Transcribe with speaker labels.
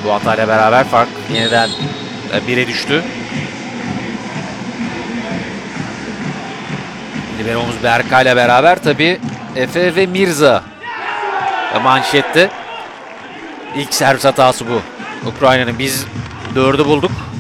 Speaker 1: Bu hatayla beraber fark yeniden 1'e düştü. Liberomuz Berkay'la beraber tabii Efe ve Mirza manşette. İlk servis hatası bu. Ukrayna'nın biz 4'ü bulduk.